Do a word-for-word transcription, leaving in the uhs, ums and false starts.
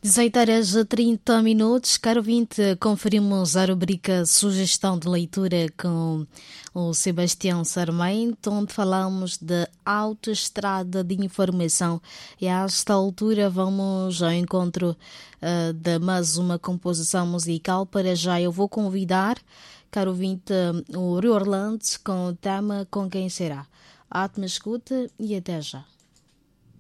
dezoito horas e trinta minutos. Caro ouvinte, conferimos a rubrica Sugestão de Leitura com o Sebastião Sarmento, onde falamos de autoestrada de informação. E a esta altura vamos ao encontro uh, de mais uma composição musical. Para já eu vou convidar, caro ouvinte, o Rio Orlando com o tema Com Quem Será. Atma escuta e até já.